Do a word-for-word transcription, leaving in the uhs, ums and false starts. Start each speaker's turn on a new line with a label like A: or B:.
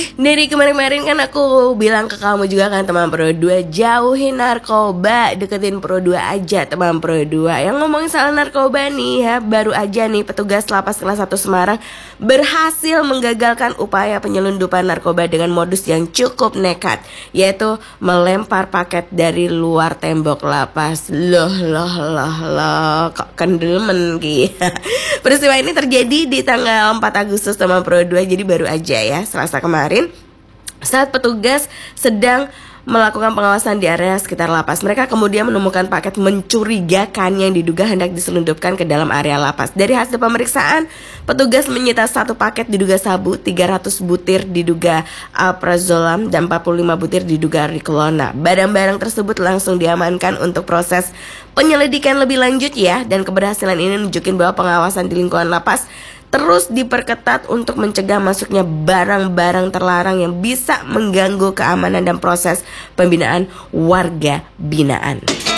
A: Dari kemarin-kemarin kan aku bilang ke kamu juga kan teman Pro dua, jauhin narkoba, deketin Pro dua aja teman Pro dua. Yang ngomongin soal narkoba nih ya, baru aja nih petugas lapas kelas satu Semarang berhasil menggagalkan upaya penyelundupan narkoba dengan modus yang cukup nekat, yaitu melempar paket dari luar tembok lapas. Loh loh loh loh, kok kendelemen ki. Peristiwa ini terjadi di tanggal empat Agustus teman Pro dua, jadi baru aja ya, Selasa kemarin, saat petugas sedang melakukan pengawasan di area sekitar lapas. Mereka kemudian menemukan paket mencurigakan yang diduga hendak diselundupkan ke dalam area lapas. Dari hasil pemeriksaan, petugas menyita satu paket diduga sabu, tiga ratus butir diduga alprazolam, dan empat puluh lima butir diduga riklona. Barang-barang tersebut langsung diamankan untuk proses penyelidikan lebih lanjut ya. Dan keberhasilan ini menunjukkan bahwa pengawasan di lingkungan lapas terus diperketat untuk mencegah masuknya barang-barang terlarang yang bisa mengganggu keamanan dan proses pembinaan warga binaan.